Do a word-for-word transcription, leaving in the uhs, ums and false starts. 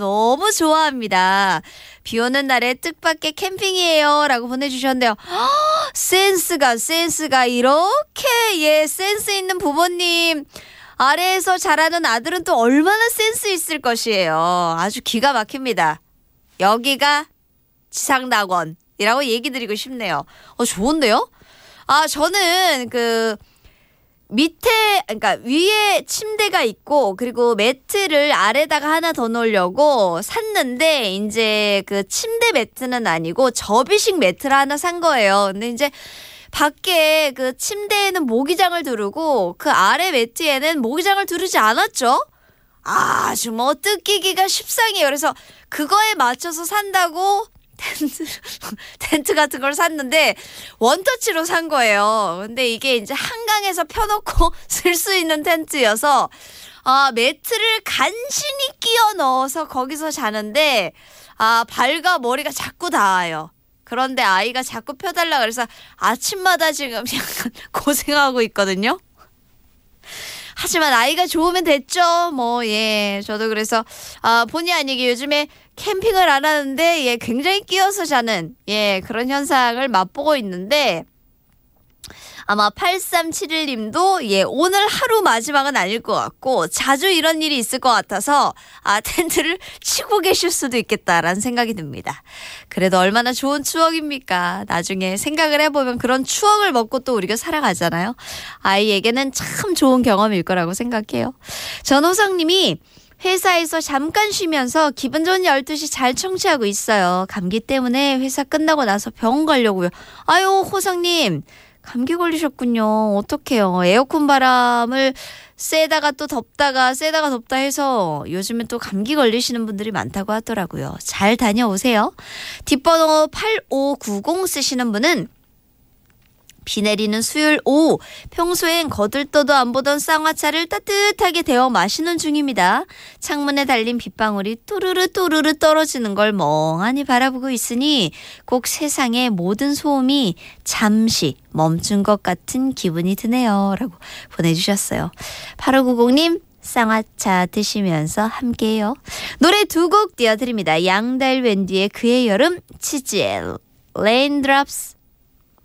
너무 좋아합니다. 비 오는 날에 뜻밖의 캠핑이에요 라고 보내주셨는데요. 허, 센스가 센스가 이렇게 예 센스 있는 부모님 아래에서 자라는 아들은 또 얼마나 센스 있을 것이에요. 아주 기가 막힙니다. 여기가 지상낙원이라고 얘기 드리고 싶네요. 어, 좋은데요? 아, 저는 그 밑에, 그러니까 위에 침대가 있고 그리고 매트를 아래다가 하나 더 놓으려고 샀는데 이제 그 침대 매트는 아니고 접이식 매트를 하나 산 거예요. 근데 이제 밖에 그 침대에는 모기장을 두르고 그 아래 매트에는 모기장을 두르지 않았죠. 아주 뭐 뜯기기가 십상이에요. 그래서 그거에 맞춰서 산다고 텐트, 텐트 같은 걸 샀는데 원터치로 산 거예요. 근데 이게 이제 한강에서 펴놓고 쓸 수 있는 텐트여서 아, 매트를 간신히 끼워 넣어서 거기서 자는데 아, 발과 머리가 자꾸 닿아요. 그런데 아이가 자꾸 펴달라 그래서 아침마다 지금 약간 고생하고 있거든요. 하지만 아이가 좋으면 됐죠. 뭐, 예. 저도 그래서, 아, 본의 아니게 요즘에 캠핑을 안 하는데, 예, 굉장히 끼어서 자는, 예, 그런 현상을 맛보고 있는데, 아마 팔삼칠일 님도 예, 오늘 하루 마지막은 아닐 것 같고 자주 이런 일이 있을 것 같아서 아, 텐트를 치고 계실 수도 있겠다라는 생각이 듭니다. 그래도 얼마나 좋은 추억입니까? 나중에 생각을 해보면 그런 추억을 먹고 또 우리가 살아가잖아요. 아이에게는 참 좋은 경험일 거라고 생각해요. 전호성님이 회사에서 잠깐 쉬면서 기분 좋은 열두 시 잘 청취하고 있어요. 감기 때문에 회사 끝나고 나서 병원 가려고요. 아유, 호성님. 감기 걸리셨군요. 어떡해요. 에어컨 바람을 쐬다가 또 덥다가 쐬다가 덥다 해서 요즘은 또 감기 걸리시는 분들이 많다고 하더라고요. 잘 다녀오세요. 뒷번호 팔오구공 쓰시는 분은 비 내리는 수요일 오후 평소엔 거들떠도 안 보던 쌍화차를 따뜻하게 데워 마시는 중입니다. 창문에 달린 빗방울이 또르르 또르르 떨어지는 걸 멍하니 바라보고 있으니 꼭 세상의 모든 소음이 잠시 멈춘 것 같은 기분이 드네요. 라고 보내주셨어요. 팔오구공 님 쌍화차 드시면서 함께해요. 노래 두 곡 띄워드립니다. 양달 웬디의 그의 여름, 치즈의 레인드롭스.